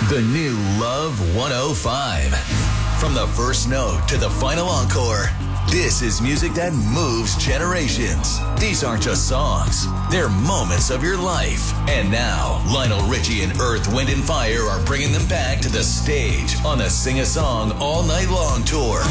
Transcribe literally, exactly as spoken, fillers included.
The new Love one oh five. From the first note to the final encore, this is music that moves generations. These aren't just songs. They're moments of your life. And now, Lionel Richie and Earth, Wind and Fire are bringing them back to the stage on the Sing a Song All Night Long tour.